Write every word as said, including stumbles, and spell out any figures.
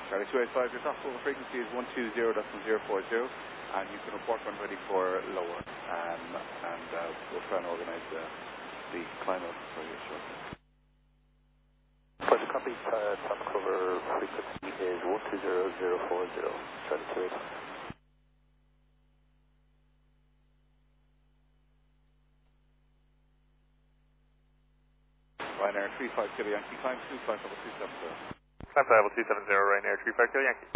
Charlie two eight five, your top over frequency is one two zero point zero four zero, and you can report when ready for lower, um, and uh, we'll try and organise the, the climb up for you shortly. For the copy, uh, top cover frequency is one two zero point zero four zero, Charlie two eight five. Ryanair three five Kilo Yankee, climb two, flight level two seven zero. Climb level two seven zero, Ryanair three five Kilo Yankee.